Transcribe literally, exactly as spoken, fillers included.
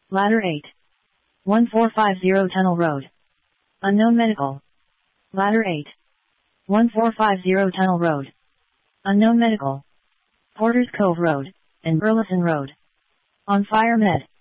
Ladder eight. one four five zero Tunnel Road. Unknown Medical. Ladder eight. one four five zero Tunnel Road. Unknown Medical. Porters Cove Road, and Burleson Road. On Fire Med.